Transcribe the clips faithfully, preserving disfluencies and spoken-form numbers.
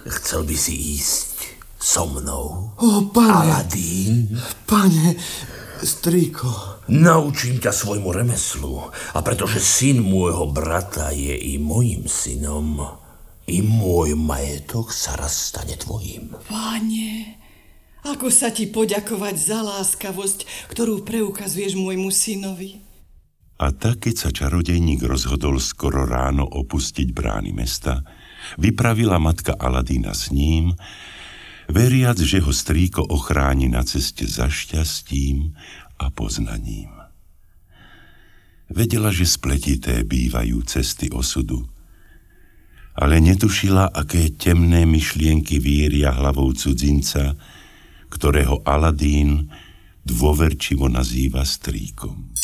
Chcel by si ísť so mnou? O, pane. Aladín? Pane, strýko. Naučím ťa svojmu remeslu. A pretože syn môjho brata je i mojím synom, i môj majetok sa raz stane tvojím. Pane, ako sa ti poďakovať za láskavosť, ktorú preukazuješ môjmu synovi? A tak, keď sa čarodejník rozhodol skoro ráno opustiť brány mesta, vypravila matka Aladína s ním, veriac, že ho strýko ochráni na ceste za šťastím a poznaním. Vedela, že spletité bývajú cesty osudu, ale netušila, aké temné myšlienky víria hlavou cudzinca, ktorého Aladín dôverčivo nazýva strýkom.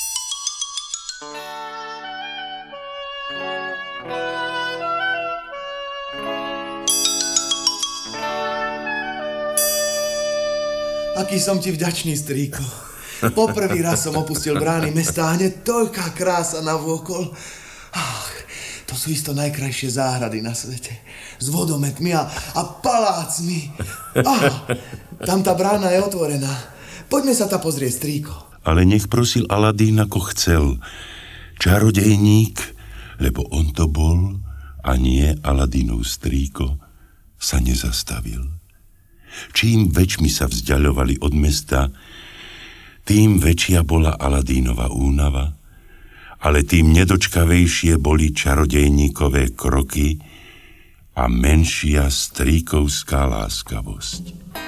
Aký som ti vďačný, strýko. Poprvý raz som opustil brány mesta a hneď toľká krása navôkol. Ach, to sú isto najkrajšie záhrady na svete. S vodometmi a, a palácmi. Aha, tam tá brána je otvorená. Poďme sa ta pozrieť, strýko. Ale nech prosil Aladín, ako chcel. Čarodejník, lebo on to bol a nie Aladínov strýko, sa nezastavil. Čím väčšmi sa vzdialovali od mesta, tým väčšia bola Aladínova únava, ale tým nedočkavejšie boli čarodejníkové kroky a menšia strýkovská láskavosť.